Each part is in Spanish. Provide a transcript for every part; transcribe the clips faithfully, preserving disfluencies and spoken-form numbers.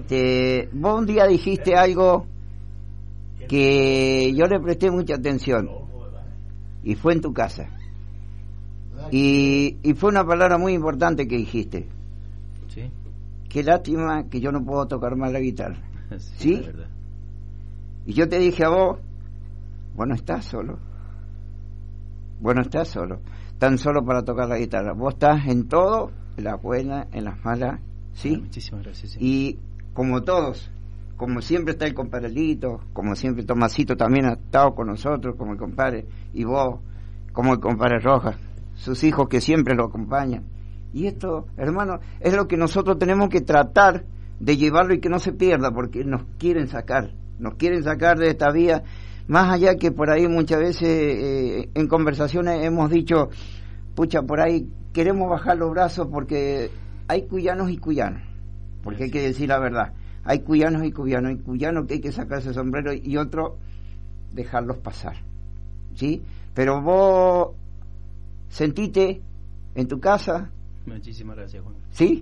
Este, vos un día dijiste algo que yo le presté mucha atención y fue en tu casa y, y fue una palabra muy importante que dijiste. Sí. Qué lástima que yo no puedo tocar más la guitarra. Sí, ¿Sí? la verdad. Y yo te dije a vos, vos no estás solo, vos no estás solo, tan solo para tocar la guitarra, vos estás en todo, en las buenas, en las malas, ¿sí? Ah, muchísimas gracias. Sí. Y como todos, como siempre está el compadrelito, como siempre Tomasito también ha estado con nosotros, como el compadre, y vos, como el compadre Rojas, sus hijos que siempre lo acompañan. Y esto, hermano, es lo que nosotros tenemos que tratar de llevarlo y que no se pierda, porque nos quieren sacar, nos quieren sacar de esta vía, más allá que por ahí muchas veces eh, en conversaciones hemos dicho, pucha, por ahí queremos bajar los brazos porque hay cuyanos y cuyanos, porque hay que decir la verdad, hay cuyanos y cuyanos, hay cuyanos que hay que sacarse el sombrero y otro dejarlos pasar, ¿sí? Pero vos sentite en tu casa. Muchísimas gracias, Juan. ¿Sí?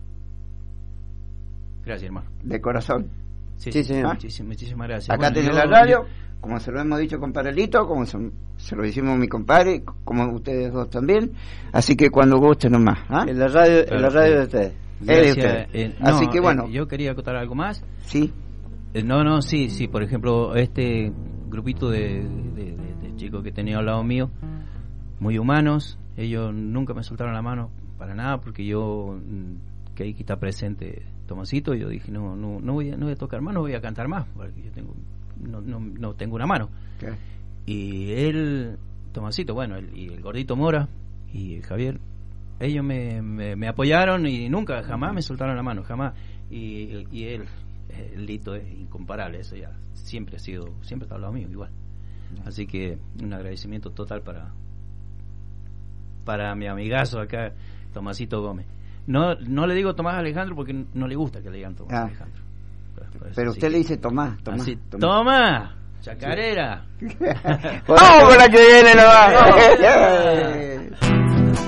Gracias, hermano. De corazón. Sí, Sí, sí, señor. muchísimas, muchísimas gracias. Acá Bueno, tenés yo- la radio, como se lo hemos dicho compadrelito, como se, se lo hicimos a mi compadre, como ustedes dos también. Así que cuando guste nomás. ¿Ah? En la radio, Claro, en la radio sí. de ustedes. Es de Gracias, ustedes. eh, Así no, que bueno. eh, yo quería acotar algo más. Sí. Eh, no, no, sí, sí, por ejemplo, este grupito de, de, de- de chicos que tenía al lado mío, muy humanos, ellos nunca me soltaron la mano para nada, porque yo, mm, que ahí que está presente Tomasito, yo dije, no, no, no voy a, no voy a tocar más, no voy a cantar más, porque yo tengo, no, no, no tengo una mano. ¿Qué? Y él, Tomasito, bueno, el, y el gordito Mora y el Javier, ellos me, me, me apoyaron y nunca, jamás me soltaron la mano, jamás. Y, y él, el Lito, es incomparable, eso ya siempre ha sido, siempre está al lado mío, igual. Así que un agradecimiento total para para mi amigazo acá, Tomasito Gómez. No no le digo Tomás Alejandro porque no le gusta que le digan Tomás Ah. Alejandro. Pero, Pero usted que- le dice Tomás, Tomás. así, Tomás. Toma, chacarera. ¡Vamos con la que viene nomás!